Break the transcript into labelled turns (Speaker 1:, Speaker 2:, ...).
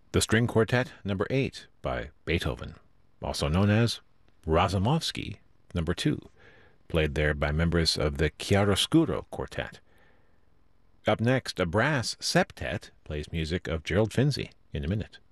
Speaker 1: The String Quartet Number 8 by Beethoven, also known as Razumovsky Number 2, played there by members of the Chiaroscuro Quartet. Up next, a brass septet plays music of Gerald Finzi in a minute.